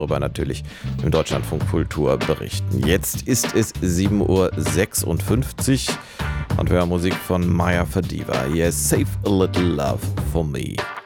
darüber natürlich im Deutschlandfunk Kultur berichten. Jetzt ist es 7:56 Uhr und wir haben Musik von Maya Fadiva. Yes, save a little love for me.